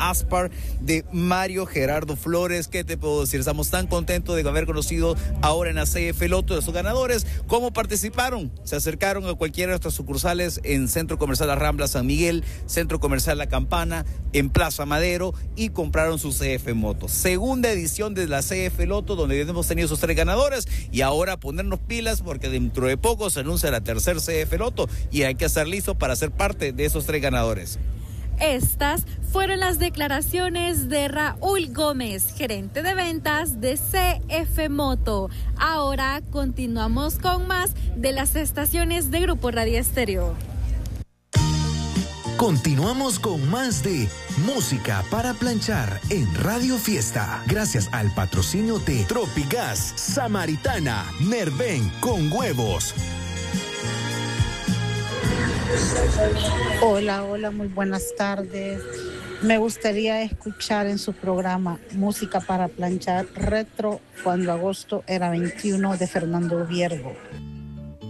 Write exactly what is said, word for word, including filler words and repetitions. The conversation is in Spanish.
Aspar de Mario Gerardo Flores. ¿Qué te puedo decir? Estamos tan contentos de haber conocido ahora en la C F Loto de sus ganadores. ¿Cómo participaron? Se acercaron a cualquiera de nuestras sucursales en Centro Comercial La Rambla San Miguel, Centro Comercial La Campana, en Plaza Madero, y compraron su C F Moto. Segunda edición de la C F Loto, donde hemos tenido esos tres ganadores, y ahora ponernos pilas porque dentro de poco se anuncia la tercera C F Loto y hay que estar listos para ser parte de esos tres ganadores. Estas fueron las declaraciones de Raúl Gómez, gerente de ventas de C F Moto. Ahora continuamos con más de las estaciones de Grupo Radio Estéreo. Continuamos con más de Música para Planchar en Radio Fiesta. Gracias al patrocinio de Tropigas, Samaritana, Nerven con huevos. Hola, hola, muy buenas tardes. Me gustaría escuchar en su programa Música para Planchar Retro cuando agosto era veintiuno de Fernando Viergo.